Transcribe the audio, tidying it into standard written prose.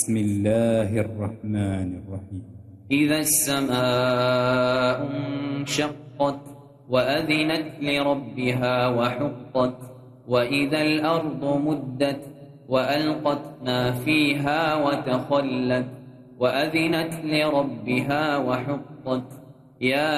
بسم الله الرحمن الرحيم إذا السماء انشقت وأذنت لربها وحقت وإذا الأرض مدت وألقت ما فيها وتخلت وأذنت لربها وحقت يا